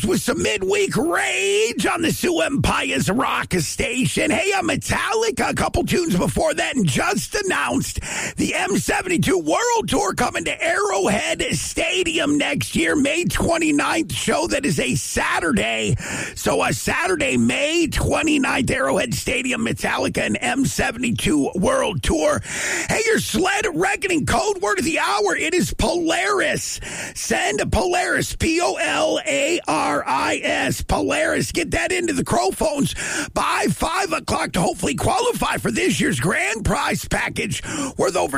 with some midweek rage on the Sioux Empire's rock station. Hey, I'm Metallica. A couple tunes before that, and just announced the M72 World Tour coming to Arrowhead Stadium next year, May 29th. Show that is a Saturday. So a Saturday, May 29th, Arrowhead Stadium, Metallica and M72 World Tour. Hey, your sled reckoning code word of the hour. It is Polaris. Send Polaris, Polaris, Polaris. Get that into the Crow phones by 5 o'clock to hopefully qualify for this year's grand prize package worth over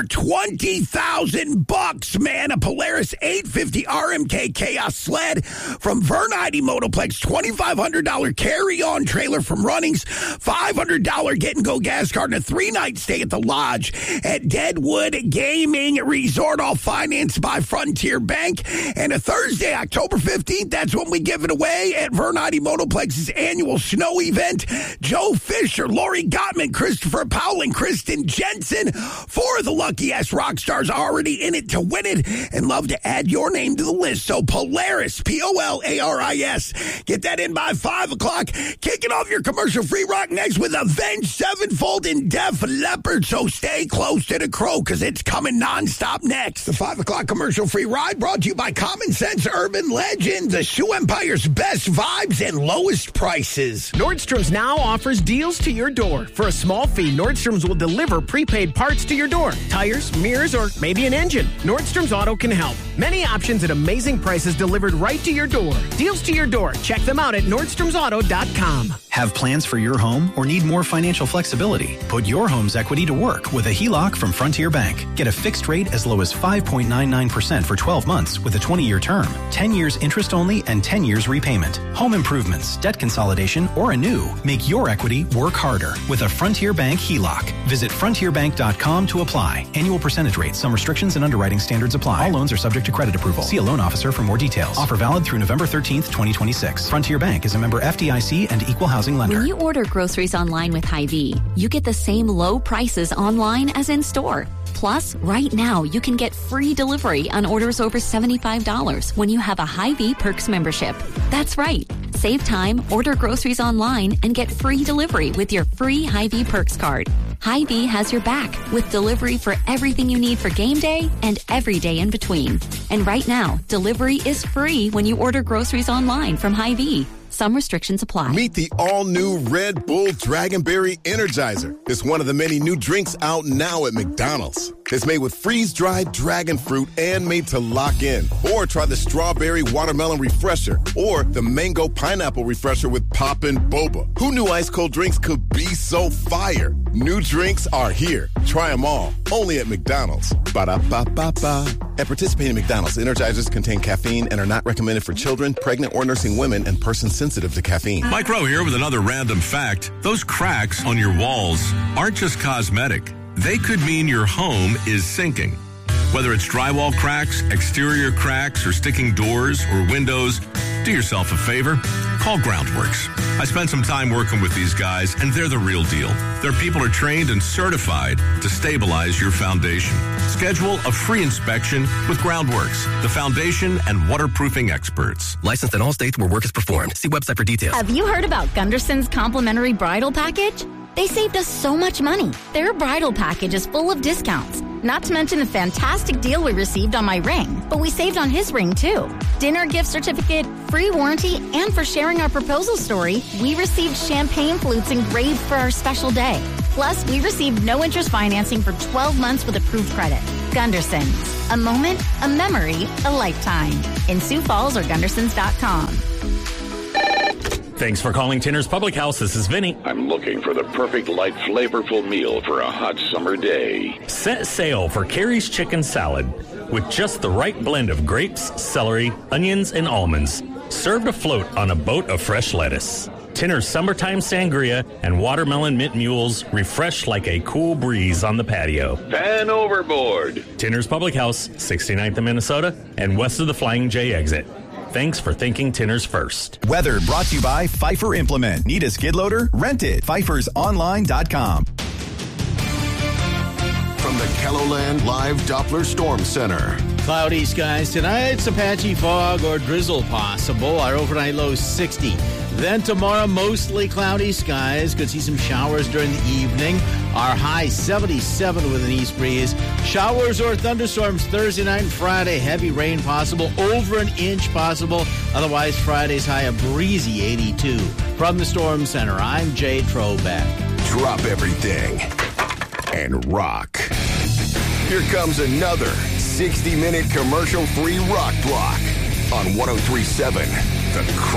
$20,000, man. A Polaris 850 RMK Chaos sled from Vernite Motoplex, $2,500 carry-on trailer from Runnings, $500 get-and-go gas card, and a 3-night stay at the Lodge at Deadwood Gaming Resort, all financed by Frontier Bank. And a Thursday, October 15th, that's when we give it away at Vernite Motoplex's annual snow event. Joe Fisher, Lori Gottman, Christopher Powell, and Kristen Jensen, 4 of the lucky-ass rock stars already in it to win it, and love to add your name to the list. So Polaris, Polaris, get that in by 5 o'clock. Kicking off your commercial-free rock next with Avenged Sevenfold and Def Leppard. So stay close to the Crow, because it's coming nonstop next. The 5 o'clock commercial-free ride brought to you by Common Sense Urban Legend, the Sioux Empire's best vibes and lowest prices. Nordstrom's now offers deals to your door. For a small fee, Nordstrom's will deliver prepaid parts to your door. Tires, mirrors, or maybe an engine. Nordstrom's Auto can help. Many options at amazing prices delivered right to your door. Deals to your door. Check them out at NordstromsAuto.com. Have plans for your home or need more financial flexibility? Put your home's equity to work with a HELOC from Frontier Bank. Get a fixed rate as low as 5.99% for 12 months with a 20-year term, 10 years interest only, and 10 years repayment. Home improvements, debt consolidation, or a new. Make your equity work harder with a Frontier Bank HELOC. Visit frontierbank.com to apply. Annual percentage rates. Some restrictions and underwriting standards apply. All loans are subject to credit approval. See a loan officer for more details. Offer valid through November 13th, 2026. Frontier Bank is a member FDIC and equal housing lender. When you order groceries online with Hy-Vee, you get the same low prices online as in store. Plus, right now, you can get free delivery on orders over $75 when you have a Hy-Vee Perks membership. That's right. Save time, order groceries online, and get free delivery with your free Hy-Vee Perks card. Hy-Vee has your back with delivery for everything you need for game day and every day in between. And right now, delivery is free when you order groceries online from Hy-Vee. Some restrictions apply. Meet the all-new Red Bull Dragonberry Energizer. It's one of the many new drinks out now at McDonald's. It's made with freeze-dried dragon fruit and made to lock in. Or try the Strawberry Watermelon Refresher or the Mango Pineapple Refresher with Poppin' Boba. Who knew ice-cold drinks could be so fire? New drinks are here. Try them all. Only at McDonald's. Ba-da-ba-ba-ba. At participating McDonald's, Energizers contain caffeine and are not recommended for children, pregnant or nursing women, and persons sensitive to caffeine. Mike Rowe here with another random fact. Those cracks on your walls aren't just cosmetic. They could mean your home is sinking. Whether it's drywall cracks, exterior cracks, or sticking doors or windows, do yourself a favor. Call Groundworks. I spent some time working with these guys, and they're the real deal. Their people are trained and certified to stabilize your foundation. Schedule a free inspection with Groundworks, the foundation and waterproofing experts. Licensed in all states where work is performed. See website for details. Have you heard about Gunderson's complimentary bridal package? They saved us so much money. Their bridal package is full of discounts. Not to mention the fantastic deal we received on my ring, but we saved on his ring too. Dinner gift certificate, free warranty, and for sharing our proposal story, we received champagne flutes engraved for our special day. Plus, we received no interest financing for 12 months with approved credit. Gunderson's. A moment, a memory, a lifetime. In Sioux Falls or Gundersons.com. Thanks for calling Tinner's Public House. This is Vinny. I'm looking for the perfect light, flavorful meal for a hot summer day. Set sail for Carrie's Chicken Salad with just the right blend of grapes, celery, onions, and almonds. Served afloat on a boat of fresh lettuce. Tinner's Summertime Sangria and Watermelon Mint Mules refresh like a cool breeze on the patio. Fan overboard. Tinner's Public House, 69th in Minnesota and west of the Flying J exit. Thanks for thinking Tinner's first. Weather brought to you by Pfeiffer Implement. Need a skid loader? Rent it. PfeiffersOnline.com. From the KELOLAND Live Doppler Storm Center, Cloudy skies tonight, some patchy fog or drizzle possible. Our overnight low 60. Then tomorrow, mostly cloudy skies. Could see some showers during the evening. Our high 77 with an east breeze. Showers or thunderstorms Thursday night and Friday. Heavy rain possible, over an inch possible. Otherwise, Friday's high a breezy 82. From the Storm Center, I'm Jay Trobeck. Drop everything and rock. Here comes another 60-minute commercial-free rock block on 103.7 The